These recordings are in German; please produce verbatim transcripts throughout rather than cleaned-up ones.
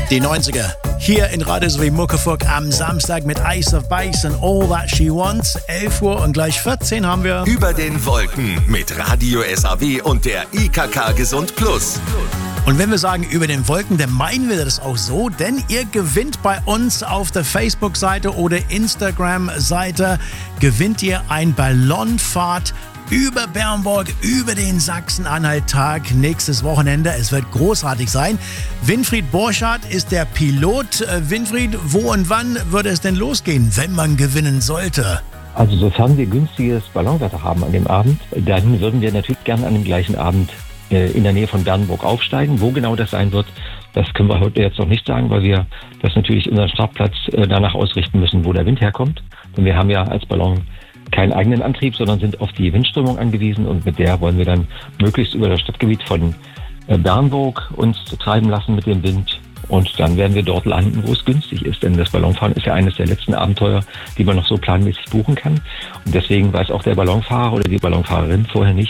Die neunziger. Hier in Radio S W Muckefuck am Samstag mit Ice of Base und All That She Wants. elf Uhr und gleich vierzehn haben wir Über den Wolken mit Radio S A W und der I K K Gesund Plus. Und wenn wir sagen über den Wolken, dann meinen wir das auch so, denn ihr gewinnt bei uns auf der Facebook-Seite oder Instagram-Seite, gewinnt ihr ein Ballonfahrt über Bernburg, über den Sachsen-Anhalt-Tag nächstes Wochenende. Es wird großartig sein. Winfried Borchardt ist der Pilot. Äh, Winfried, wo und wann würde es denn losgehen, wenn man gewinnen sollte? Also sofern wir günstiges Ballonwetter haben an dem Abend, dann würden wir natürlich gerne an dem gleichen Abend äh, in der Nähe von Bernburg aufsteigen. Wo genau das sein wird, das können wir heute jetzt noch nicht sagen, weil wir das natürlich unseren Startplatz äh, danach ausrichten müssen, wo der Wind herkommt. Denn wir haben ja als Ballon keinen eigenen Antrieb, sondern sind auf die Windströmung angewiesen und mit der wollen wir dann möglichst über das Stadtgebiet von Bernburg uns treiben lassen mit dem Wind und dann werden wir dort landen, wo es günstig ist, denn das Ballonfahren ist ja eines der letzten Abenteuer, die man noch so planmäßig buchen kann und deswegen weiß auch der Ballonfahrer oder die Ballonfahrerin vorher nicht,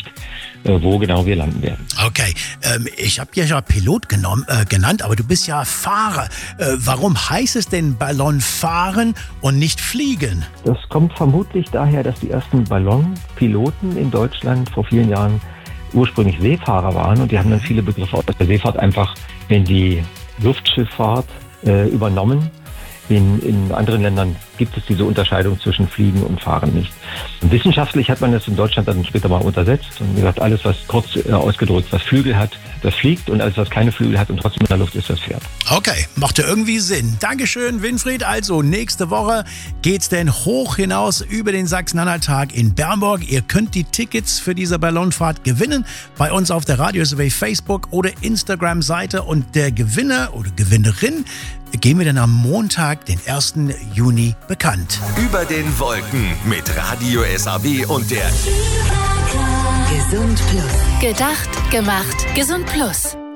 wo genau wir landen werden. Okay, ähm, ich habe dich ja Pilot genommen, äh, genannt, aber du bist ja Fahrer. Äh, warum heißt es denn Ballonfahren und nicht Fliegen? Das kommt vermutlich daher, dass die ersten Ballonpiloten in Deutschland vor vielen Jahren ursprünglich Seefahrer waren und die haben dann viele Begriffe aus der Seefahrt einfach in die Luftschifffahrt äh, übernommen. In, in anderen Ländern gibt es diese Unterscheidung zwischen Fliegen und Fahren nicht. Und wissenschaftlich hat man das in Deutschland dann später mal untersetzt und gesagt, alles, was kurz äh, ausgedrückt, was Flügel hat, das fliegt und alles, was keine Flügel hat und trotzdem in der Luft ist, das fährt. Okay, macht ja irgendwie Sinn. Dankeschön, Winfried. Also, nächste Woche geht's denn hoch hinaus über den Sachsen-Anhalt-Tag in Bernburg. Ihr könnt die Tickets für diese Ballonfahrt gewinnen bei uns auf der Radio S W Facebook oder Instagram-Seite und der Gewinner oder Gewinnerin geben wir dann am Montag, den ersten Juni, bekannt. Über den Wolken mit Radio S A W und der Gesund Plus. Gedacht, gemacht, Gesund Plus.